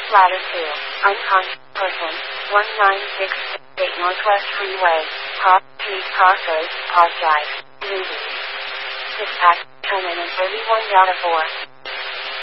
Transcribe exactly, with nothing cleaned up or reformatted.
Ladder two, unconscious person, one nine six eight Northwest Freeway, Pop, Please Process, Apologize, Movies. Dispatch, come in in thirty-one data four.